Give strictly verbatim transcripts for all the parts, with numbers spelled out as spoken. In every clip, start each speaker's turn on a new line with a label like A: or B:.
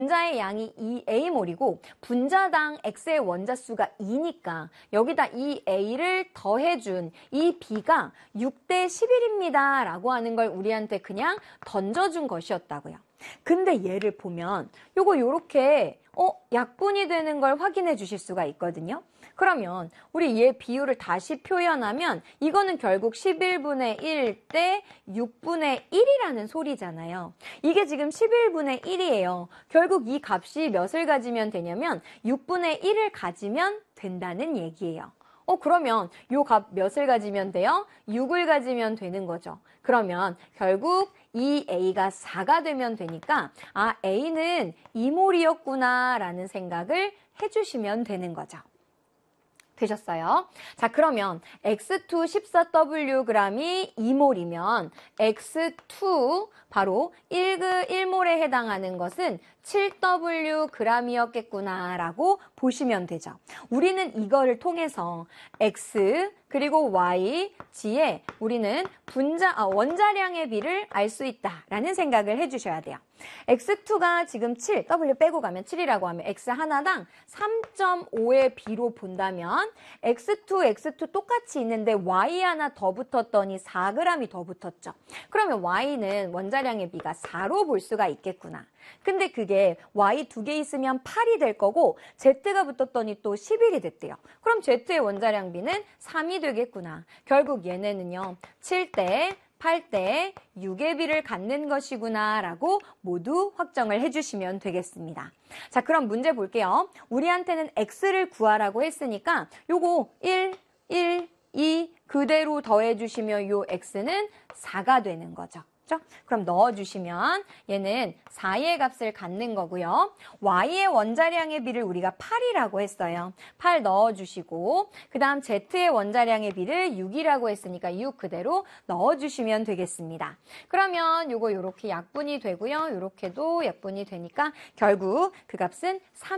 A: 분자의 양이 이 에이몰이고 분자당 X의 원자수가 이니까 여기다 이 A를 더해준 이 B가 육 대 십일입니다 라고 하는 걸 우리한테 그냥 던져준 것이었다고요. 근데 얘를 보면 요거 요렇게 어 약분이 되는 걸 확인해 주실 수가 있거든요. 그러면 우리 얘 비율을 다시 표현하면 이거는 결국 십일분의 일 대 육분의 일이라는 소리잖아요. 이게 지금 십일분의 일이에요. 결국 이 값이 몇을 가지면 되냐면 육분의 일을 가지면 된다는 얘기예요. 어 그러면 요 값 몇을 가지면 돼요? 육을 가지면 되는 거죠. 그러면 결국 이 A가 사가 되면 되니까 아 A는 이몰이었구나 라는 생각을 해주시면 되는 거죠. 되셨어요? 자 그러면 엑스 투 십사 더블유 g이 이몰이면 엑스 투 바로 일 그 일 몰에 해당하는 것은 칠 더블유 g이었겠구나 라고 보시면 되죠. 우리는 이거를 통해서 X 그리고 Y, G에 우리는 분자, 아, 원자량의 비를 알 수 있다라는 생각을 해주셔야 돼요. 엑스 투가 지금 칠, W 빼고 가면 칠이라고 하면 X 하나당 삼 점 오의 비로 본다면 엑스 투, 엑스 투 똑같이 있는데 Y 하나 더 붙었더니 사 그램이 더 붙었죠. 그러면 Y는 원자량의 비가 사로 볼 수가 있겠구나. 근데 그게 Y 두 개 있으면 팔이 될 거고 Z가 붙었더니 또 십일이 됐대요. 그럼 Z의 원자량 비는 삼이 되겠구나. 결국 얘네는요. 칠 대 팔 대 육의 비를 갖는 것이구나 라고 모두 확정을 해주시면 되겠습니다. 자 그럼 문제 볼게요. 우리한테는 X를 구하라고 했으니까 요거 일, 일, 이 그대로 더해주시면 요 X는 사가 되는 거죠. 그럼 넣어주시면 얘는 사의 값을 갖는 거고요. Y의 원자량의 비를 우리가 팔이라고 했어요. 팔 넣어주시고 그 다음 Z의 원자량의 비를 육이라고 했으니까 육 그대로 넣어주시면 되겠습니다. 그러면 요거 요렇게 약분이 되고요. 요렇게도 약분이 되니까 결국 그 값은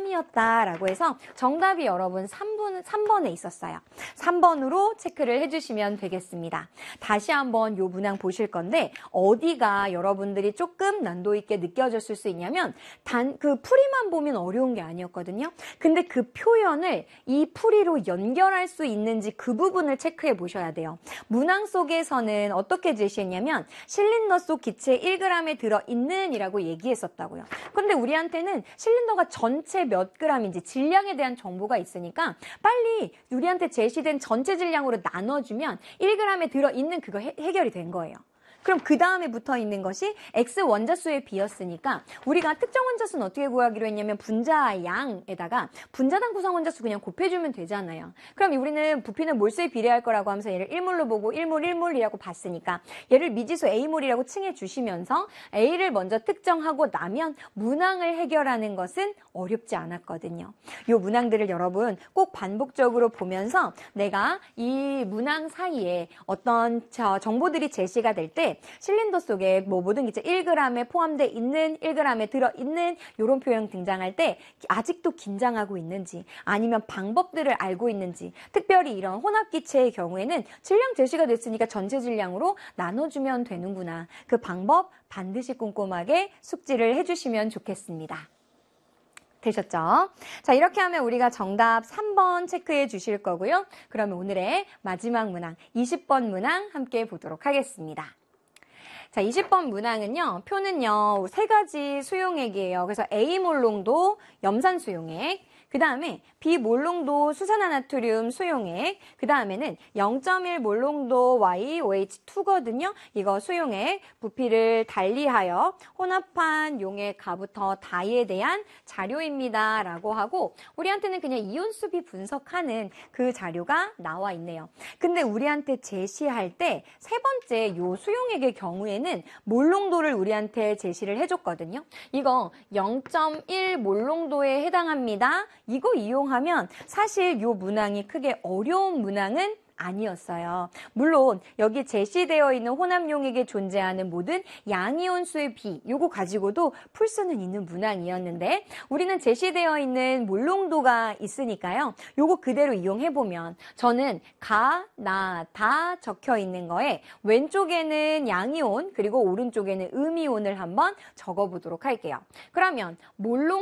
A: 삼이었다라고 해서 정답이 여러분 삼 번, 삼 번에 있었어요. 삼 번으로 체크를 해주시면 되겠습니다. 다시 한번 요 문항 보실 건데 어디 어디가 여러분들이 조금 난도 있게 느껴졌을 수 있냐면 단 그 풀이만 보면 어려운 게 아니었거든요. 근데 그 표현을 이 풀이로 연결할 수 있는지 그 부분을 체크해 보셔야 돼요. 문항 속에서는 어떻게 제시했냐면 실린더 속 기체 일 그램에 들어있는 이라고 얘기했었다고요. 근데 우리한테는 실린더가 전체 몇 그램인지 질량에 대한 정보가 있으니까 빨리 우리한테 제시된 전체 질량으로 나눠주면 일 그램에 들어있는 그거 해, 해결이 된 거예요. 그럼 그 다음에 붙어 있는 것이 X 원자수의 비였으니까 우리가 특정 원자수는 어떻게 구하기로 했냐면 분자 양에다가 분자당 구성 원자수 그냥 곱해주면 되잖아요. 그럼 우리는 부피는 몰수에 비례할 거라고 하면서 얘를 일 몰로 보고 일 몰, 일 몰이라고 봤으니까 얘를 미지수 A몰이라고 칭해 주시면서 A를 먼저 특정하고 나면 문항을 해결하는 것은 어렵지 않았거든요. 이 문항들을 여러분 꼭 반복적으로 보면서 내가 이 문항 사이에 어떤 정보들이 제시가 될 때 실린더 속에 뭐 모든 기체 일 그램에 포함되어 있는, 일 그램에 들어있는 이런 표현 등장할 때 아직도 긴장하고 있는지 아니면 방법들을 알고 있는지 특별히 이런 혼합기체의 경우에는 질량 제시가 됐으니까 전체 질량으로 나눠주면 되는구나. 그 방법 반드시 꼼꼼하게 숙지를 해주시면 좋겠습니다. 되셨죠? 자, 이렇게 하면 우리가 정답 삼 번 체크해 주실 거고요. 그러면 오늘의 마지막 문항, 이십 번 문항 함께 보도록 하겠습니다. 자, 이십 번 문항은요, 표는요, 세 가지 수용액이에요. 그래서 A몰롱도 염산 수용액, 그 다음에 비몰롱도 수산화나트륨 수용액, 그 다음에는 영 점 일 몰롱도 와이 오 에이치 투거든요. 이거 수용액, 부피를 달리하여 혼합한 용액 가부터 다이에 대한 자료입니다. 라고 하고 우리한테는 그냥 이온수비 분석하는 그 자료가 나와 있네요. 근데 우리한테 제시할 때 세 번째 요 수용액의 경우에는 몰롱도를 우리한테 제시를 해줬거든요. 이거 영 점 일 몰롱도에 해당합니다. 이거 이용하면 사실 요 문항이 크게 어려운 문항은 아니었어요. 물론 여기 제시되어 있는 혼합용액에 존재하는 모든 양이온수의 비, 요거 가지고도 풀 수는 있는 문항이었는데 우리는 제시되어 있는 몰롱도가 있으니까요. 요거 그대로 이용해보면 저는 가, 나, 다 적혀 있는 거에 왼쪽에는 양이온 그리고 오른쪽에는 음이온을 한번 적어보도록 할게요. 그러면 몰롱